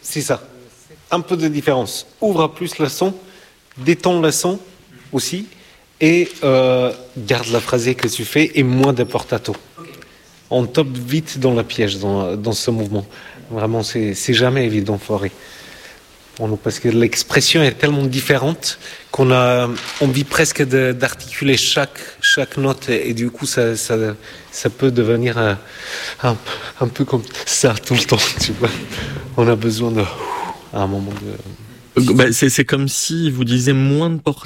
C'est ça. Un peu de différence. Ouvre plus le son, détends le son aussi, et garde la phrasé que tu fais et moins de portato. On tombe vite dans la piège dans ce mouvement. Vraiment, c'est jamais évident, Forêt. Parce que l'expression est tellement différente qu'on a envie presque d'articuler chaque note, et du coup ça peut devenir un peu comme ça tout le temps, tu vois. On a besoin à un moment de... C'est comme si vous disiez moins de portée.